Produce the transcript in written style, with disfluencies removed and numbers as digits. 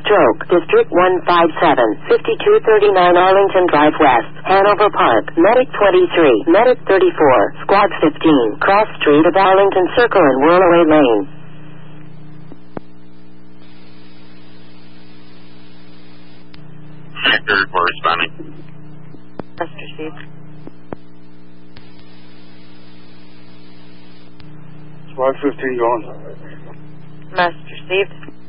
Stroke, District 157, 5239 Arlington Drive West, Hanover Park, Medic 23, Medic 34, Squad 15, Cross Street of Arlington Circle and Whirlaway Lane. Actor report responding. That's received. Squad 15 going. Message received.